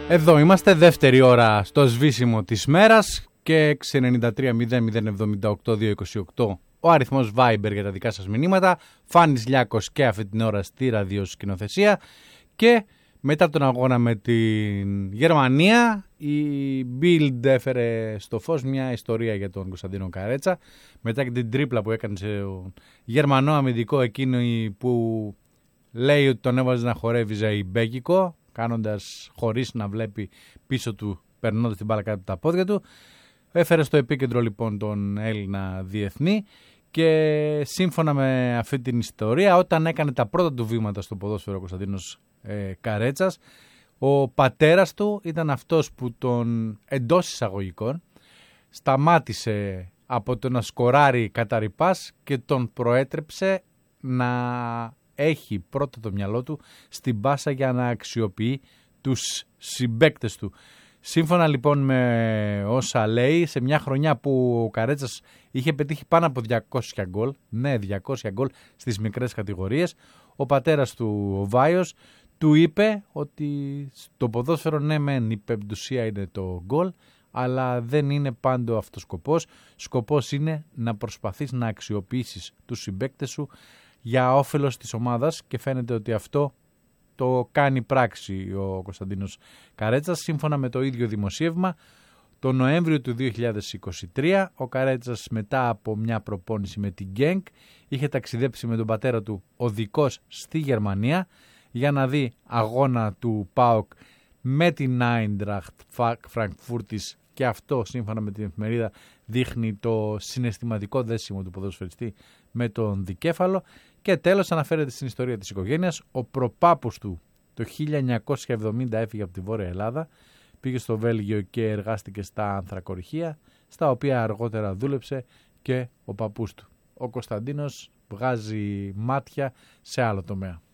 Εδώ είμαστε, δεύτερη ώρα στο σβήσιμο της μέρας και 693-0078-228 ο αριθμός Viber για τα δικά σας μηνύματα. Φάνης Λιάκος και αυτή την ώρα στη ραδιοσκηνοθεσία. Και μετά τον αγώνα με την Γερμανία, η Bild έφερε στο φως μια ιστορία για τον Κωνσταντίνο Καρέτσα. Μετά και την τρίπλα που έκανε σε Γερμανό αμυντικό, εκείνο που λέει ότι τον έβαζε να χορεύει ζεϊμπέκικο, κάνοντας χωρίς να βλέπει πίσω του, περνώντας την μπάλα κάτω από τα πόδια του. Έφερε στο επίκεντρο λοιπόν τον Έλληνα διεθνή και σύμφωνα με αυτή την ιστορία, όταν έκανε τα πρώτα του βήματα στο ποδόσφαιρο ο Κωνσταντίνος Καρέτσας, ο πατέρας του ήταν αυτός που τον, εντός εισαγωγικών, σταμάτησε από το να σκοράρει καταρρυπάς και τον προέτρεψε να έχει πρώτα το μυαλό του στην πάσα για να αξιοποιεί τους συμπαίκτες του. Σύμφωνα λοιπόν με όσα λέει, σε μια χρονιά που ο Καρέτσας είχε πετύχει πάνω από 200 γκολ, ναι 200 γκολ στις μικρές κατηγορίες, ο πατέρας του, ο Βάιος, του είπε ότι στο ποδόσφαιρο ναι μεν η πεμπτουσία είναι το γκολ, αλλά δεν είναι πάντο αυτός σκοπός. Σκοπός είναι να προσπαθείς να αξιοποιήσεις τους συμπαίκτες σου για όφελος της ομάδας και φαίνεται ότι αυτό το κάνει πράξη ο Κωνσταντίνος Καρέτσας. Σύμφωνα με το ίδιο δημοσίευμα, το Νοέμβριο του 2023 ο Καρέτσας μετά από μια προπόνηση με την Γκένκ είχε ταξιδέψει με τον πατέρα του οδικός στη Γερμανία για να δει αγώνα του ΠΑΟΚ με την Άιντραχτ Φραγκφούρτης και αυτό σύμφωνα με την εφημερίδα δείχνει το συναισθηματικό δέσιμο του ποδοσφαιριστή με τον δικέφαλο. Και τέλος αναφέρεται στην ιστορία της οικογένειας. Ο προπάπους του το 1970 έφυγε από τη Βόρεια Ελλάδα, πήγε στο Βέλγιο και εργάστηκε στα ανθρακοριχεία, στα οποία αργότερα δούλεψε και ο παππούς του. Ο Κωνσταντίνος βγάζει μάτια σε άλλο τομέα.